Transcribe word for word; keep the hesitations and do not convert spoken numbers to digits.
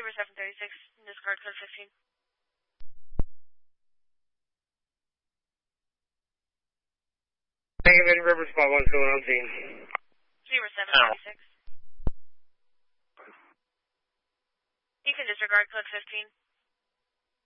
River seven thirty-six, discard code fifteen. Negative River spot one's going on scene. River seven thirty-six. You can disregard code fifteen.